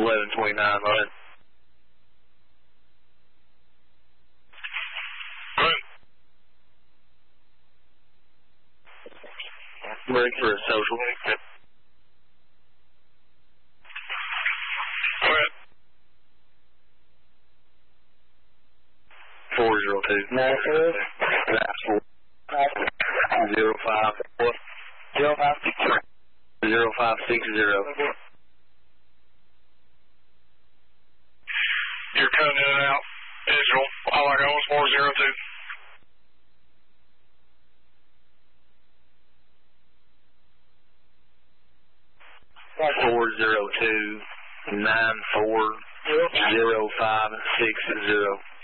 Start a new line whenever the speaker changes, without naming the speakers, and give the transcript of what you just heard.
1129, London. Ready for a social.
Go ahead.
402.
94.
That's 054.
0560.
0560.
You're cutting in and out. Israel. All I got was 402.
That's 402 94 0560.